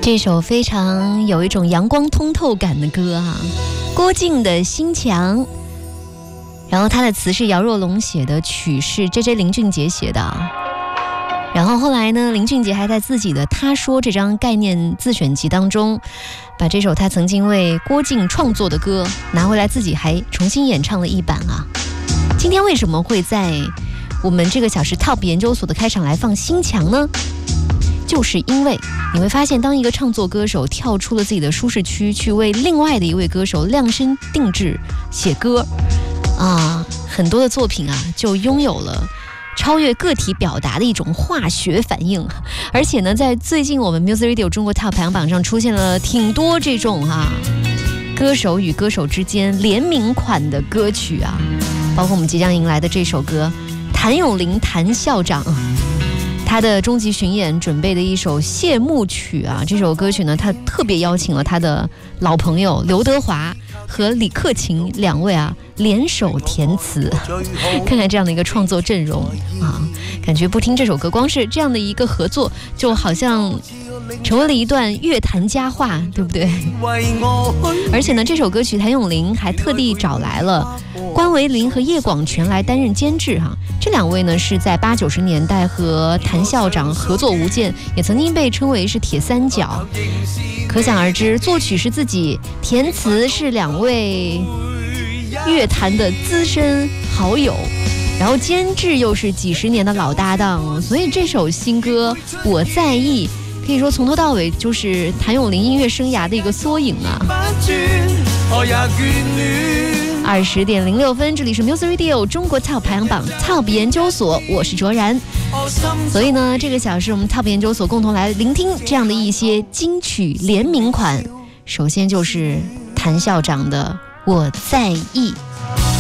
这首非常有一种阳光通透感的歌啊，郭靖的心墙。然后他的词是姚若龙写的，曲是 JJ 林俊杰写的啊。然后后来呢，林俊杰还在自己的《他说》这张概念自选集当中，把这首他曾经为郭靖创作的歌拿回来，自己还重新演唱了一版啊。今天为什么会在我们这个小时 Top 研究所的开场来放心墙呢？就是因为你会发现，当一个创作歌手跳出了自己的舒适区，去为另外的一位歌手量身定制写歌啊，很多的作品啊就拥有了超越个体表达的一种化学反应。而且呢，在最近我们 Music Radio 中国 Top 排行榜上出现了挺多这种歌手与歌手之间联名款的歌曲啊，包括我们即将迎来的这首歌谭咏麟谭校长他的终极巡演准备的一首谢幕曲啊，这首歌曲呢，他特别邀请了他的老朋友刘德华和李克勤两位联手填词，看看这样的一个创作阵容啊，感觉不听这首歌，光是这样的一个合作，就好像成为了一段乐坛佳话，对不对？而且呢，这首歌曲谭咏麟还特地找来了关维林和叶广全来担任监制这两位呢是在80、90年代和谭校长合作无间，也曾经被称为是铁三角。可想而知，作曲是自己，填词是两位乐坛的资深好友，然后监制又是几十年的老搭档，所以这首新歌《我在意》可以说从头到尾就是谭咏麟音乐生涯的一个缩影啊。20:06，这里是 Music Radio 中国 Top 排行榜 Top 研究所，我是卓然。所以呢，这个小时我们 Top 研究所共同来聆听这样的一些金曲联名款。首先就是谭校长的《我在意》。